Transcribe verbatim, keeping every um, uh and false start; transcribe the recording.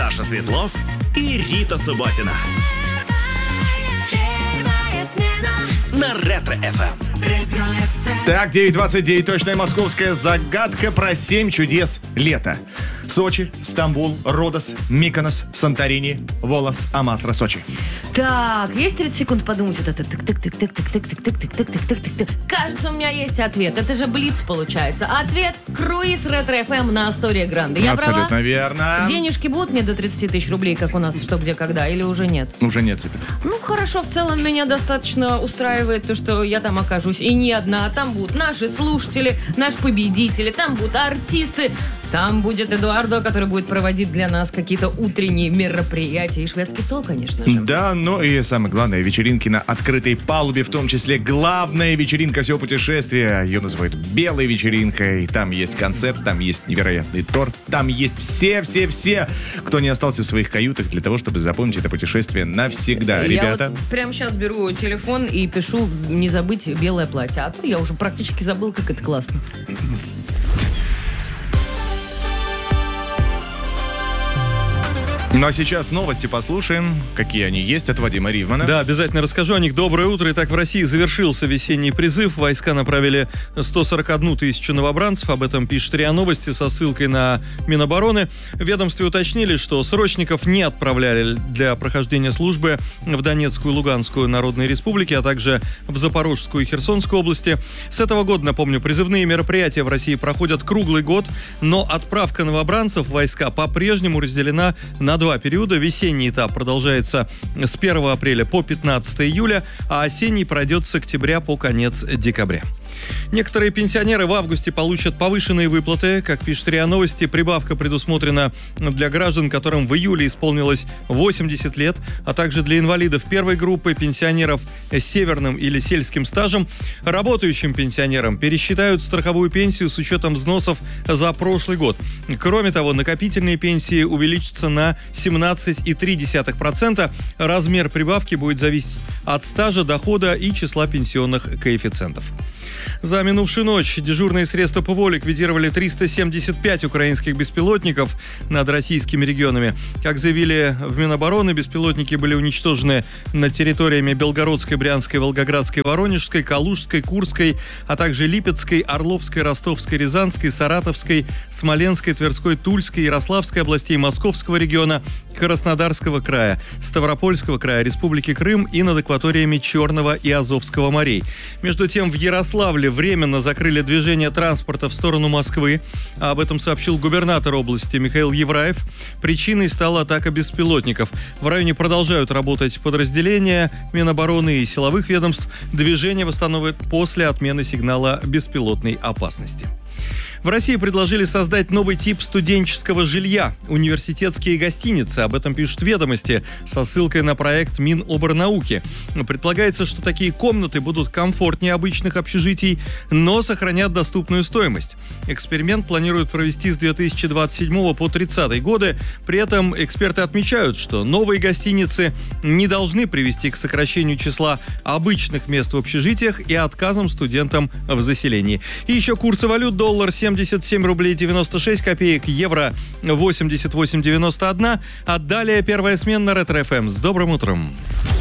Саша Светлов и Рита Субботина. На Ретро-эф эм. Так, девять двадцать девять, точная московская загадка про семь чудес лета. Сочи, Стамбул, Родос, Миконос, Санторини, Волос, Амастра, Сочи. Так, есть тридцать секунд подумать. Это тык-тык-тык-тык-тык-тык-тык-тык-тык-тык-тык-тык-тык-тык. Кажется, у меня есть ответ. Это же Блиц получается. Ответ — круиз Ретро-эф эм на Астория Гранде. Я Абсолютно права? верно. Денежки будут мне до тридцать тысяч рублей, как у нас «Что, где, когда», или уже нет? Уже нет, цепит. Ну, хорошо, в целом меня достаточно устраивает то, что я там окажусь. И не одна. Там будут наши слушатели, наши победители, там будут артисты. Там будет Эдуардо, который будет проводить для нас какие-то утренние мероприятия. И шведский стол, конечно же. Да, ну и самое главное, вечеринки на открытой палубе, в том числе главная вечеринка всего путешествия. Ее называют белой вечеринкой. Там есть концерт, там есть невероятный торт, там есть все-все-все, кто не остался в своих каютах для того, чтобы запомнить это путешествие навсегда. Я Ребята... вот прямо сейчас беру телефон и пишу «не забыть белое платье». А то я уже практически забыл, как это классно. Ну а сейчас новости послушаем, какие они есть, от Вадима Ривмана. Да, обязательно расскажу о них. Доброе утро. Итак, в России завершился весенний призыв. Войска направили сто сорок одну тысячу новобранцев. Об этом пишет РИА Новости со ссылкой на Минобороны. В ведомстве уточнили, что срочников не отправляли для прохождения службы в Донецкую и Луганскую народные республики, а также в Запорожскую и Херсонскую области. С этого года, напомню, призывные мероприятия в России проходят круглый год, но отправка новобранцев в войска по-прежнему разделена на два периода. Весенний этап продолжается с первого апреля по пятнадцатое июля, а осенний пройдет с октября по конец декабря. Некоторые пенсионеры в августе получат повышенные выплаты. Как пишет РИА Новости, прибавка предусмотрена для граждан, которым в июле исполнилось восемьдесят лет, а также для инвалидов первой группы, пенсионеров с северным или сельским стажем. Работающим пенсионерам пересчитают страховую пенсию с учетом взносов за прошлый год. Кроме того, накопительные пенсии увеличатся на семнадцать целых три десятых процента. Размер прибавки будет зависеть от стажа, дохода и числа пенсионных коэффициентов. За минувшую ночь дежурные средства ПВО ликвидировали триста семьдесят пять украинских беспилотников над российскими регионами. Как заявили в Минобороны, беспилотники были уничтожены над территориями Белгородской, Брянской, Волгоградской, Воронежской, Калужской, Курской, а также Липецкой, Орловской, Ростовской, Рязанской, Саратовской, Смоленской, Тверской, Тульской, Ярославской областей, Московского региона, Краснодарского края, Ставропольского края, Республики Крым и над акваториями Черного и Азовского морей. Между тем, в Ярославле временно закрыли движение транспорта в сторону Москвы. Об этом сообщил губернатор области Михаил Евраев. Причиной стала атака беспилотников. В районе продолжают работать подразделения Минобороны и силовых ведомств. Движение восстановят после отмены сигнала беспилотной опасности. В России предложили создать новый тип студенческого жилья – университетские гостиницы. Об этом пишут «Ведомости» со ссылкой на проект Миноборнауки. Предполагается, что такие комнаты будут комфортнее обычных общежитий, но сохранят доступную стоимость. Эксперимент планируют провести с две тысячи двадцать седьмого по тридцатый годы. При этом эксперты отмечают, что новые гостиницы не должны привести к сокращению числа обычных мест в общежитиях и отказам студентам в заселении. И еще курсы валют: доллар семьдесят семь рублей девяносто шесть копеек, евро восемьдесят восемь девяносто один. А далее первая смена на Ретро-эф эм. С добрым утром!